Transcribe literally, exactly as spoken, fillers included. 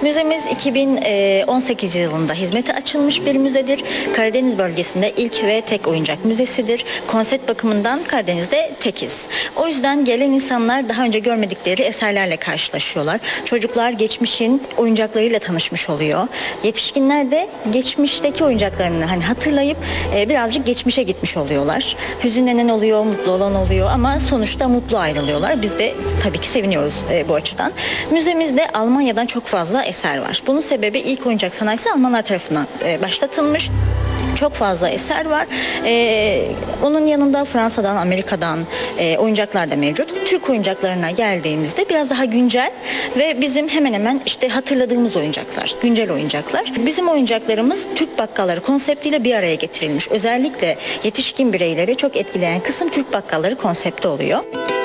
Müzemiz iki bin on sekiz yılında hizmete açılmış bir müzedir. Karadeniz bölgesinde ilk ve tek oyuncak müzesidir. Konsept bakımından Karadeniz'de tekiz. O yüzden gelen insanlar daha önce görmedikleri eserlerle karşılaşıyorlar. Çocuklar geçmişin oyuncaklarıyla tanışmış oluyor. Yetişkinler de geçmişteki oyuncaklarını hani hatırlayıp e, birazcık geçmişe gitmiş oluyorlar. Hüzünlenen oluyor, mutlu olan oluyor ama sonuçta mutlu ayrılıyorlar. Biz de tabii ki seviniyoruz e, bu açıdan. Müzemizde Almanya'dan çok fazla eser var. Bunun sebebi ilk oyuncak sanayisi Almanlar tarafından e, başlatılmış. Çok fazla eser var. Ee, onun yanında Fransa'dan, Amerika'dan e, oyuncaklar da mevcut. Türk oyuncaklarına geldiğimizde biraz daha güncel ve bizim hemen hemen işte hatırladığımız oyuncaklar, güncel oyuncaklar. Bizim oyuncaklarımız Türk bakkalları konseptiyle bir araya getirilmiş. Özellikle yetişkin bireyleri çok etkileyen kısım Türk bakkalları konsepti oluyor.